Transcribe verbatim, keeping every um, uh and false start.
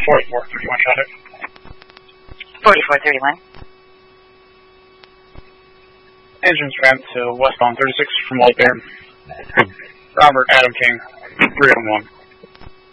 forty-four thirty-one traffic. forty-four thirty-one. Engines ramped to westbound thirty-six from White Bear. Robert Adam King, three oh one.